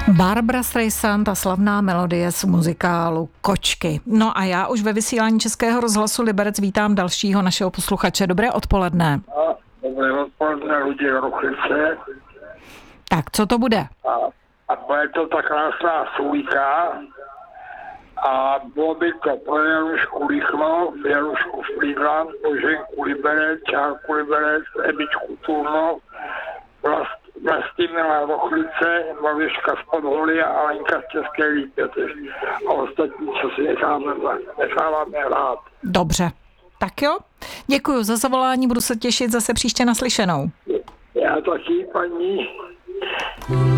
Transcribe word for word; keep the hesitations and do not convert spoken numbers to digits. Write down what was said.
Barbra Streisand a slavná melodie z muzikálu Kočky. No a já už ve vysílání Českého rozhlasu Liberec vítám dalšího našeho posluchače. Dobré odpoledne. A dobré odpoledne, Luděk Rochlice. Tak, co to bude? A, a bude to ta krásná sůjka. A bylo by to pro Janušku Lichno, Janušku Šplídlan, Boženku Liberec, Čárku Liberec, Ebičku Turno, Vlast, Vlastimila Rochlice, Babiška z Podholy a Alenka z České Lípěte. A ostatní, co si necháme, necháváme hrát. Dobře. Tak jo, děkuji za zavolání, budu se těšit zase příště naslyšenou. Já taky, paní.